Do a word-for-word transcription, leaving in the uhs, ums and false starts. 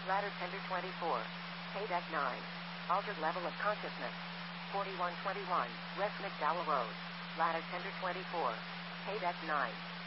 Ladder Tender twenty-four. Pay Deck nine. Altered level of consciousness. forty-one twenty-one, West McDowell Road. Ladder Tender twenty-four. Pay Deck nine.